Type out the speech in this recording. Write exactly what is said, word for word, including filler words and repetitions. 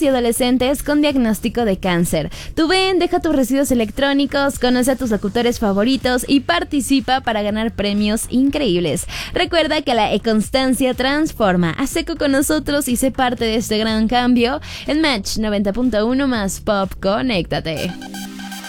y adolescentes con diagnóstico de cáncer. Tú ven, deja tus residuos electrónicos, conoce a tus locutores favoritos y participa para ganar premios increíbles. Recuerda que la e-constancia transforma. Haz eco con nosotros y sé parte de este gran cambio en Match noventa punto uno más Pop. Conéctate.